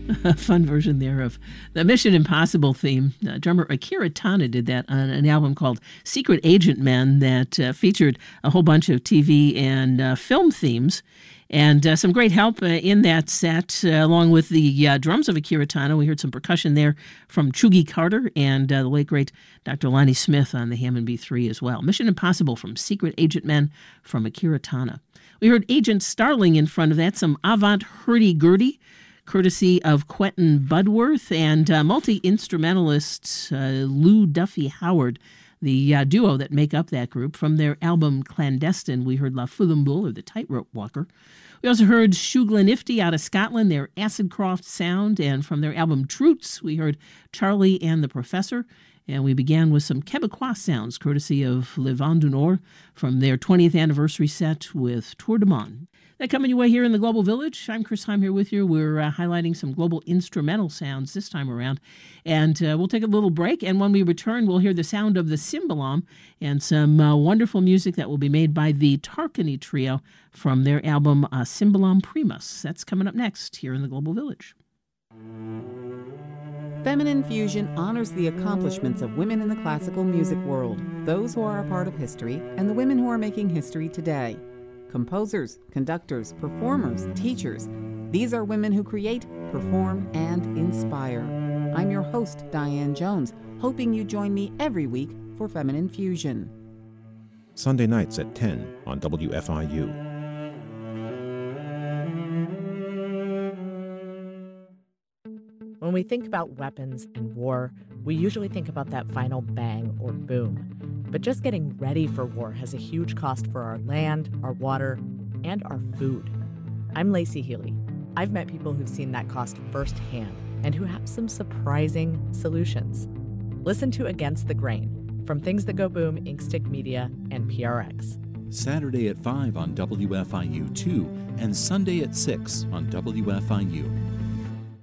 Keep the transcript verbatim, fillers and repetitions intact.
A fun version there of the Mission Impossible theme. Uh, drummer Akira Tana did that on an album called Secret Agent Men that uh, featured a whole bunch of T V and uh, film themes. And uh, some great help uh, in that set, uh, along with the uh, drums of Akira Tana. We heard some percussion there from Chugi Carter and uh, the late, great Doctor Lonnie Smith on the Hammond B three as well. Mission Impossible from Secret Agent Men from Akira Tana. We heard Agent Starling in front of that, some avant hurdy-gurdy, courtesy of Quentin Budworth and uh, multi-instrumentalist uh, Lou Duffy Howard, the uh, duo that make up that group. From their album Clandestine, we heard La Fulambule, or the Tightrope Walker. We also heard Shuglanifty out of Scotland, their Acidcroft sound, and from their album Troots, we heard Charlie and the Professor. And we began with some Quebecois sounds, courtesy of Le Vent du Nord, from their twentieth anniversary set with Tour de Monde. That coming your way here in the Global Village. I'm Chris Heim here with you. We're uh, highlighting some global instrumental sounds this time around. And uh, we'll take a little break. And when we return, we'll hear the sound of the cymbalom and some uh, wonderful music that will be made by the Tarkany Trio from their album uh, Cymbalom Primus. That's coming up next here in the Global Village. Feminine Fusion honors the accomplishments of women in the classical music world, those who are a part of history, and the women who are making history today. Composers, conductors, performers, teachers. These are women who create, perform, and inspire. I'm your host, Diane Jones, hoping you join me every week for Feminine Fusion. Sunday nights at ten on W F I U. When we think about weapons and war, we usually think about that final bang or boom. But just getting ready for war has a huge cost for our land, our water, and our food. I'm Lacey Healy. I've met people who've seen that cost firsthand and who have some surprising solutions. Listen to Against the Grain from Things That Go Boom, Inkstick Media, and P R X. Saturday at five on W F I U two and Sunday at six on W F I U.